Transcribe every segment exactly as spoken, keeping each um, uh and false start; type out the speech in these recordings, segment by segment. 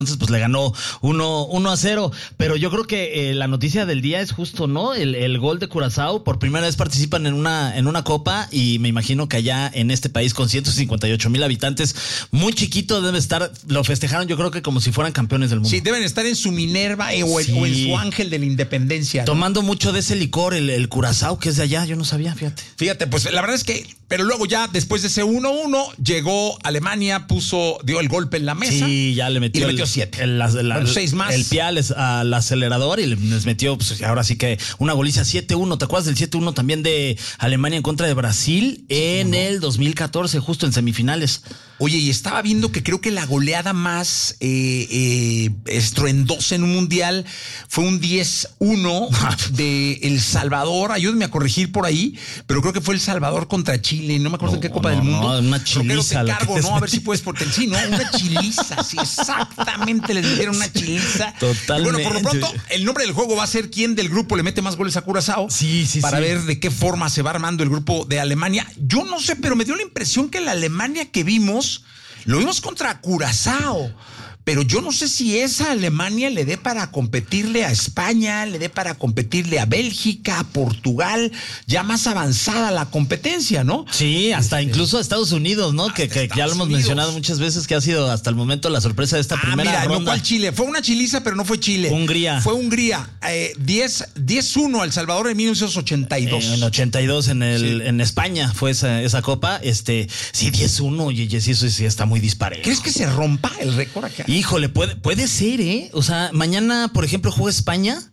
Entonces, pues le ganó uno a cero. Pero yo creo que eh, la noticia del día es justo, ¿no? El, el gol de Curazao. Por primera vez participan en una, en una copa y me imagino que allá en este país con ciento cincuenta y ocho mil habitantes, muy chiquito debe estar, lo festejaron yo creo que como si fueran campeones del mundo. Sí, deben estar en su Minerva eh, o, sí. o en su Ángel de la Independencia, ¿no? Tomando mucho de ese licor, el, el Curazao, que es de allá, yo no sabía, fíjate. Fíjate, pues la verdad es que, pero luego ya después de ese uno uno, llegó Alemania, puso, dio el golpe en la mesa. Sí, ya le metió. Y le metió el, siete. El, el, el, bueno, seis más. El pie al, al acelerador y les metió, pues ahora sí que una goliza siete uno. ¿Te acuerdas del siete uno también de Alemania en contra de Brasil en ¿no? el dos mil catorce, justo en semifinales? Oye, y estaba viendo que creo que la goleada más eh, eh, estruendosa en un mundial fue un diez uno de El Salvador. Ayúdenme a corregir por ahí, pero creo que fue El Salvador contra Chile. No me acuerdo no, en qué Copa no, del Mundo. No, una chiliza. Te cargo, ¿no? A ver si puedes, porque sí, ¿no? Una chiliza, sí, exactamente les metieron una chiliza. Totalmente. Y bueno, por lo pronto, el nombre del juego va a ser quién del grupo le mete más goles a Curazao. Sí, sí, para sí. ver de qué forma se va armando el grupo de Alemania. Yo no sé, pero me dio la impresión que la Alemania que vimos lo vimos contra Curazao, pero yo no sé si esa Alemania le dé para competirle a España, le dé para competirle a Bélgica, a Portugal, ya más avanzada la competencia, ¿no? Sí, hasta este, incluso a Estados Unidos, ¿no? Que, que ya lo hemos Unidos. mencionado muchas veces, que ha sido hasta el momento la sorpresa de esta ah, primera mira, ronda. No fue el Chile, fue una chiliza, pero no fue Chile. Hungría. Fue Hungría, eh, diez uno a El Salvador en mil novecientos ochenta y dos. Eh, en ochenta y dos en, el, sí. en España fue esa, esa copa, este, sí, diez uno, oye, sí, eso sí está muy disparejo. ¿Crees que se rompa el récord acá? Híjole, puede, puede ser, ¿eh? O sea, mañana, por ejemplo, juega España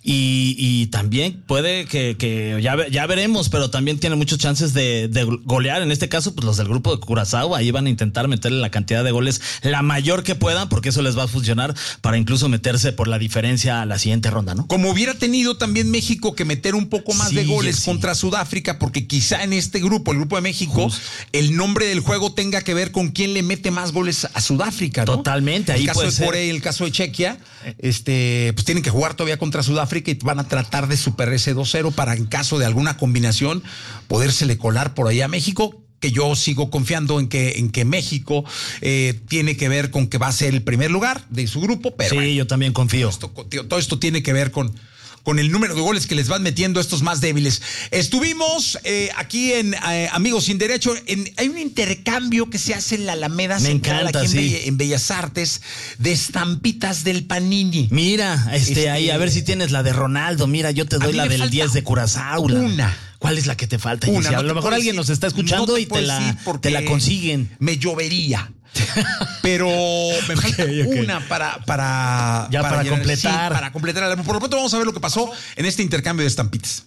y, y también puede que, que ya, ya veremos, pero también tiene muchas chances de, de golear. En este caso, pues los del grupo de Curazao, ahí van a intentar meterle la cantidad de goles la mayor que puedan, porque eso les va a funcionar para incluso meterse por la diferencia a la siguiente ronda, ¿no? Como hubiera tenido también México que meter un poco más sí, de goles sí. contra Sudáfrica, porque quizá en este grupo, el grupo de México, Justo. el nombre del juego tenga que ver con quién le mete más goles a Sudáfrica, ¿no? Totalmente, ahí el caso puede de ser. Corea y el caso de Chequia, este, pues tienen que jugar todavía contra Sudáfrica y van a tratar de superar ese dos cero para, en caso de alguna combinación, podérsele colar por ahí a México, que yo sigo confiando en que, en que México eh, tiene que ver con que va a ser el primer lugar de su grupo, pero sí, bueno, yo también confío. Todo esto, todo esto tiene que ver con con el número de goles que les van metiendo a estos más débiles. Estuvimos eh, aquí en eh, Amigos Sin Derecho. En, hay un intercambio que se hace en la Alameda Me Central, encanta, aquí sí. en, Bell- en Bellas Artes, de estampitas del Panini. Mira, este, Este, ahí, a ver si tienes la de Ronaldo. Mira, yo te doy la del diez de Curazao. la- Una. ¿Cuál es la que te falta? Una, a no lo te mejor puedo alguien decir, nos está escuchando no te y te puedo la, decir porque te la consiguen. Me llovería. Pero me falta Okay, okay. una para para Ya para llenar- completar. sí, para completar el álbum. Por lo pronto vamos a ver lo que pasó en este intercambio de estampitas.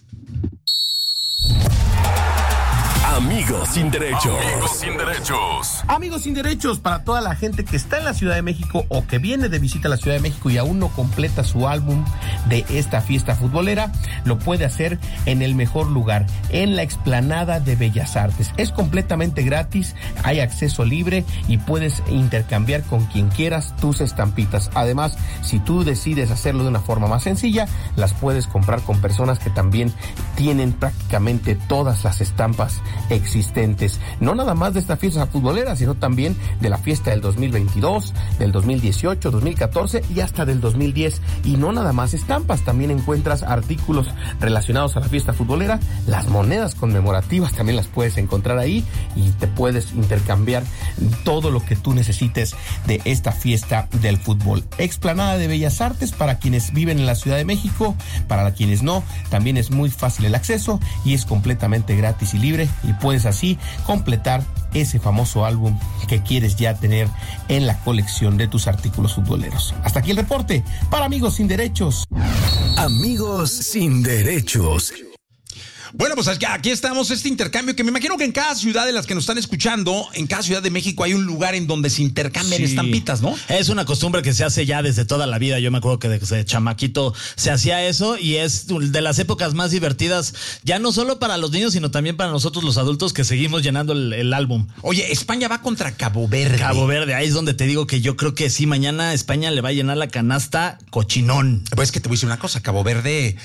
Amigos sin derechos. Amigos sin derechos. Amigos sin derechos, para toda la gente que está en la Ciudad de México o que viene de visita a la Ciudad de México y aún no completa su álbum de esta fiesta futbolera, lo puede hacer en el mejor lugar, en la explanada de Bellas Artes. Es completamente gratis, hay acceso libre y puedes intercambiar con quien quieras tus estampitas. Además, si tú decides hacerlo de una forma más sencilla, las puedes comprar con personas que también tienen prácticamente todas las estampas existentes, no nada más de esta fiesta futbolera, sino también de la fiesta del dos mil veintidós, del dos mil dieciocho, dos mil catorce y hasta del dos mil diez. Y no nada más estampas, también encuentras artículos relacionados a la fiesta futbolera, las monedas conmemorativas también las puedes encontrar ahí y te puedes intercambiar todo lo que tú necesites de esta fiesta del fútbol. Explanada de Bellas Artes para quienes viven en la Ciudad de México, para quienes no, también es muy fácil el acceso y es completamente gratis y libre y puedes así completar ese famoso álbum que quieres ya tener en la colección de tus artículos futboleros. Hasta aquí el reporte para Amigos Sin Derechos. Amigos sin derechos. Bueno, pues aquí estamos, este intercambio que me imagino que en cada ciudad de las que nos están escuchando, en cada ciudad de México hay un lugar en donde se intercambian Sí. estampitas, ¿no? Es una costumbre que se hace ya desde toda la vida. Yo me acuerdo que desde chamaquito se hacía eso y es de las épocas más divertidas, ya no solo para los niños, sino también para nosotros los adultos que seguimos llenando el, el álbum. Oye, España va contra Cabo Verde. Cabo Verde, ahí es donde te digo que yo creo que sí, mañana España le va a llenar la canasta cochinón. Pues es que te voy a decir una cosa, Cabo Verde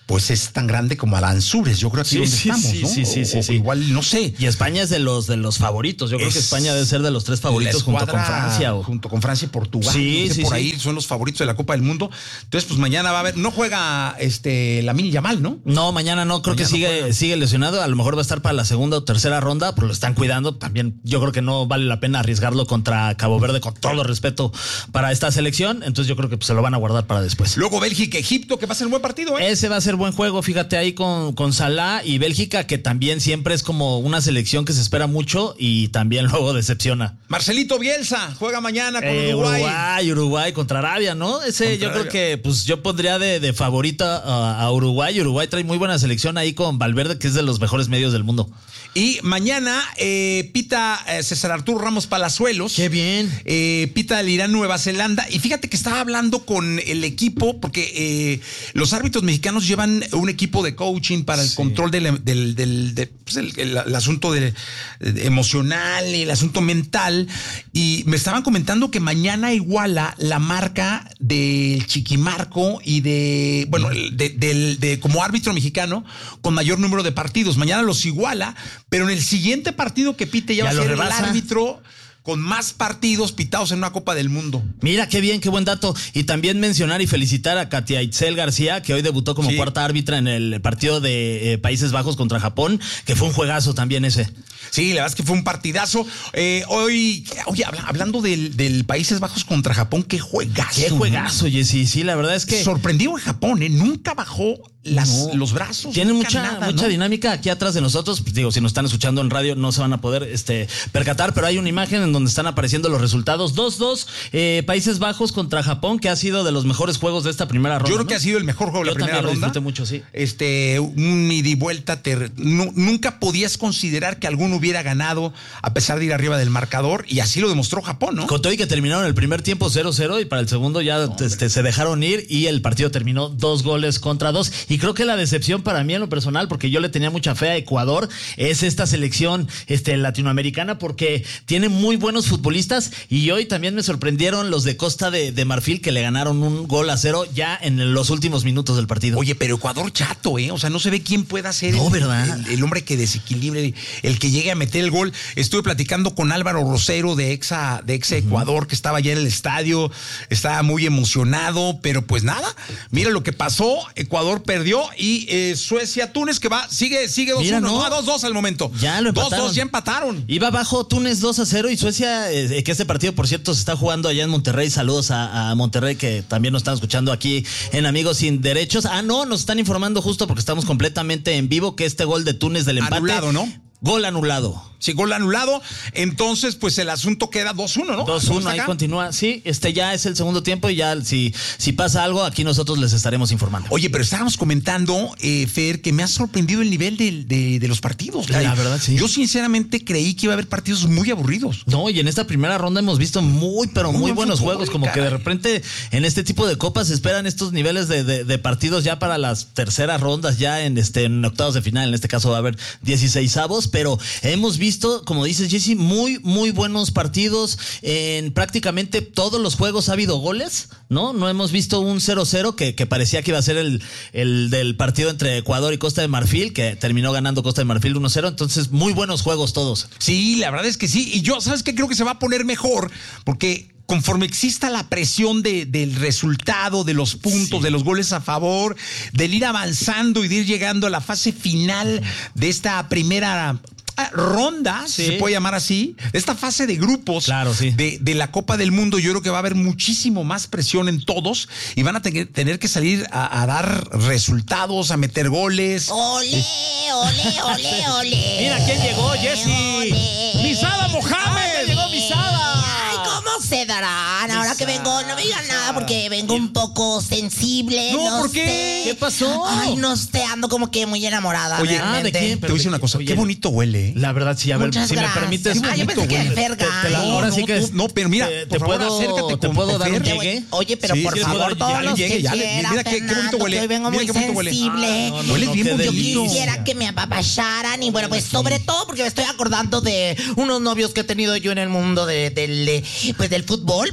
pues es tan grande como Aranzures, yo creo que Sí, donde sí, estamos, sí, ¿no? sí, sí, O- sí, o sí. Igual, no sé. Y España es de los de los favoritos. Yo creo Es que España debe ser de los tres favoritos La junto con escuadra, Francia. O... Junto con Francia y Portugal. Sí, no sé, sí, por sí. ahí son los favoritos de la Copa del Mundo. Entonces, pues mañana va a haber. No juega este Lamine Yamal, ¿no? No, mañana no, creo Mañana que sigue, juega. sigue lesionado. A lo mejor va a estar para la segunda o tercera ronda, pero lo están cuidando. También yo creo que no vale la pena arriesgarlo contra Cabo Verde, con todo respeto para esta selección. Entonces yo creo que pues, se lo van a guardar para después. Luego Bélgica, Egipto, que va a ser un buen partido, ¿eh? Ese va a ser buen juego, fíjate ahí con, con Salah y Bélgica, que también siempre es como una selección que se espera mucho y también luego decepciona. Marcelito Bielsa juega mañana con Eh, Uruguay. Uruguay, Uruguay contra Arabia, ¿no? Ese Contra yo Arabia. creo que pues yo pondría de, de favorita a, a Uruguay. Uruguay trae muy buena selección ahí con Valverde, que es de los mejores medios del mundo. Y mañana eh, pita eh, César Arturo Ramos Palazuelos. Qué bien. Eh, pita el Irán Nueva Zelanda. Y fíjate que estaba hablando con el equipo, porque eh, los árbitros mexicanos llevan un equipo de coaching para el Sí. control del, del, del, de, pues, el, el- el asunto de, de emocional y el asunto mental. Y me estaban comentando que mañana iguala la marca del Chiquimarco y de, bueno, de, del- de como árbitro mexicano con mayor número de partidos. Mañana los iguala, pero en el siguiente partido que pite ya, Ya va a lo ser rebasa. el árbitro con más partidos pitados en una Copa del Mundo. Mira, qué bien, qué buen dato. Y también mencionar y felicitar a Katia Itzel García, que hoy debutó como Sí. cuarta árbitra en el partido de eh, Países Bajos contra Japón, que fue un juegazo también ese. Sí, la verdad es que fue un partidazo. Eh, hoy, oye, habla- hablando del, del Países Bajos contra Japón, qué juegazo. Qué ¿no? juegazo, Jessy. Sí, la verdad es que Sorprendido en Japón, ¿eh? Nunca bajó las, No. los brazos. tiene nunca mucha, nada, mucha ¿no? dinámica aquí atrás de nosotros. Pues, digo, si nos están escuchando en radio no se van a poder este, percatar, pero hay una imagen en donde están apareciendo los resultados. dos dos, eh, Países Bajos contra Japón, que ha sido de los mejores juegos de esta primera ronda. Yo creo ¿no? que ha sido el mejor juego de Yo la primera también lo ronda. disfruté mucho, sí. Este, un ida y vuelta. ter- nu- nunca podías considerar que alguno hubiera ganado a pesar de ir arriba del marcador, y así lo demostró Japón, ¿no? Con todo y que terminaron el primer tiempo cero cero y para el segundo ya este, se dejaron ir y el partido terminó dos goles contra dos. Y creo que la decepción para mí en lo personal, porque yo le tenía mucha fe a Ecuador, es esta selección este, latinoamericana, porque tiene muy buenos futbolistas y hoy también me sorprendieron los de Costa de, de Marfil, que le ganaron un gol a cero ya en los últimos minutos del partido. Oye, pero Ecuador chato, ¿eh? O sea, no se ve quién pueda ser No, el, ¿verdad? el, el hombre que desequilibre, el, el que llegue a meter el gol. Estuve platicando con Álvaro Rosero de Exa, de Exa Ecuador, que estaba allá en el estadio, estaba muy emocionado, pero pues nada, mira lo que pasó, Ecuador perdió y eh, Suecia, Túnez, que va, sigue, sigue dos uno, Mira, no, ¿no? a dos dos al momento. Ya lo dos empataron. dos, ya empataron. Iba abajo Túnez dos a cero y Suecia, eh, que este partido, por cierto, se está jugando allá en Monterrey. Saludos a, a Monterrey, que también nos están escuchando aquí en Amigos Sin Derechos. Ah, no, nos están informando justo porque estamos completamente en vivo que este gol de Túnez del empate. Anulado, ¿no? Gol anulado. Sí, gol anulado. Entonces, pues el asunto queda dos uno, ¿no? dos ¿Cómo uno, está ahí acá? continúa. Sí, este ya es el segundo tiempo y ya si, si pasa algo, aquí nosotros les estaremos informando. Oye, pero estábamos comentando, eh, Fer, que me ha sorprendido el nivel de, de- de los partidos. La Ay, verdad, sí. Yo sinceramente creí que iba a haber partidos muy aburridos. No, y en esta primera ronda hemos visto muy, pero Muy muy buen buenos fútbol, juegos. Como caray. que de repente en este tipo de copas se esperan estos niveles de, de- de partidos ya para las terceras rondas, ya en este en octavos de final. En este caso va a haber dieciseisavos, pero hemos visto, como dices, Jessy, muy, muy buenos partidos. En prácticamente todos los juegos ha habido goles, ¿no? No hemos visto un cero cero que, que parecía que iba a ser el, el del partido entre Ecuador y Costa de Marfil, que terminó ganando Costa de Marfil uno cero. Entonces, muy buenos juegos todos. Sí, la verdad es que sí. Y yo, ¿sabes qué? Creo que se va a poner mejor porque conforme exista la presión de, del resultado, de los puntos, Sí. de los goles a favor, del ir avanzando y de ir llegando a la fase final de esta primera ah, ronda, si Sí. se puede llamar así, de esta fase de grupos Claro, sí. de, de la Copa del Mundo, yo creo que va a haber muchísimo más presión en todos y van a tener, tener que salir a, a dar resultados, a meter goles. Ole, ole, ole, ole. Mira quién llegó, Jessy. Ole. ¡Misada Mohamed! ¡Llegó Misada! Ay, ¿cómo se darán? Ahora que vengo, no me digan nada porque vengo un poco sensible. No, No, ¿por qué? sé. ¿Qué pasó? Ay, no sé, ando como que muy enamorada. Oye, ah, ¿de realmente. quién? Te voy a decir una cosa, Oye, qué bonito huele. ¿eh? La verdad, sí, a ver, Muchas si gracias. me permites. Ah, yo pensé que bonito, Fer güey. Te- te la- Gay. ahora No, sí no, que tú- no, pero mira, te, por te favor, puedo, acércate te con puedo dar un Fer. llegue. Oye, pero Sí, por sí, favor, ya le- todos ya le los llegue, que ya le- quiera, mira qué- qué bonito Fernando, huele. que hoy vengo Mira muy qué bonito huele. sensible. Ah, no, no, Hueles no, bien qué Yo bonito. quisiera que me apapacharan y bueno, pues sobre todo porque me estoy acordando de unos novios que he tenido yo en el mundo de- del, de, pues, del fútbol, porque ¿Ah, sí?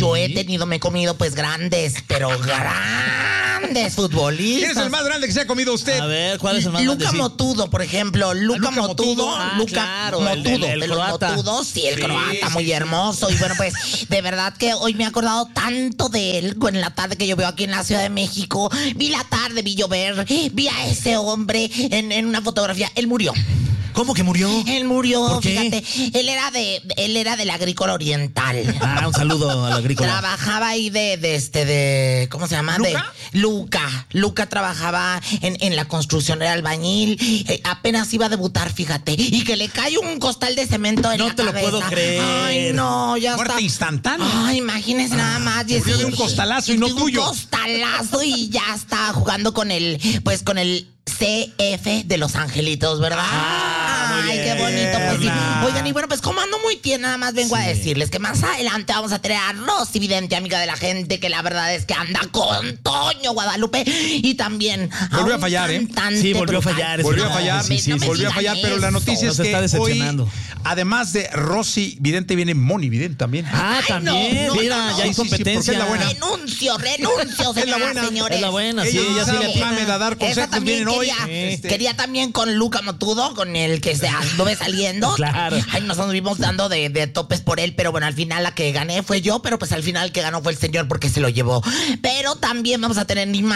yo he tenido, me he comido pues grandes, pero grandes futbolistas. ¿Quién es el más grande que se ha comido usted? A ver, ¿cuál es el más Luca grande? Sí. Motudo, por ejemplo. Luca, Luca Motudo. Motudo. Ah, Luca claro, Motudo. el- el- el de los croata. Motudos, sí, el Sí, croata, sí, muy sí. hermoso. Y bueno, pues, de verdad que hoy me he acordado tanto de él en la tarde que yo veo aquí en la Ciudad de México. Vi la tarde, vi llover, vi a ese hombre en, en una fotografía. Él murió. ¿Cómo que murió? Él murió, ¿Por qué? fíjate. Él era de, él era del agrícola oriental. Ah, un saludo al agrícola. Trabajaba ahí de, de este, de, ¿cómo se llama? ¿Luca? De Luca. Luca trabajaba en, en la construcción, era albañil. Eh, apenas iba a debutar, fíjate. Y que le cae un costal de cemento en No la te lo cabeza. puedo creer. Ay, no, ya Muerte está. instantánea. Ay, imagínese nada más. murió de Jessy. un costalazo y no De tuyo. Un costalazo y ya está jugando con el, pues con el C F de Los Angelitos, ¿verdad? Ah, muy Ay, bien, qué bonito. Pues sí. Berna. Oigan, y bueno, pues como ando muy bien, nada más vengo a decirles que más adelante vamos a tener a Rosy Vidente, amiga de la gente, que la verdad es que anda con Toño Guadalupe y también Volvió a un fallar, ¿eh? cantante Sí, volvió a brutal. fallar ese Volvió a No, fallar, sí, sí, no me sí. volvió a digan fallar, pero la eso. noticia Nos es está que hoy, decepcionando. además de Rosy Vidente, viene Moni Vidente también. Ah, Ay, también. no, no, Mira, no, no. ya hay Sí, sí, sí, competencia. porque es la buena. Renuncio, renuncio, Es la señoras, buena. señores. Es la buena, sí, Ella ella sí Sara le atina. Mohamed a dar Esa consejos, también vienen hoy. quería, Este, quería también con Luca Motudo, con el que se anduve saliendo. Claro. Ay, nos anduvimos dando de, de topes por él, pero bueno, al final la que gané fue yo, pero pues al final el que ganó fue el señor porque se lo llevó. Pero también vamos a tener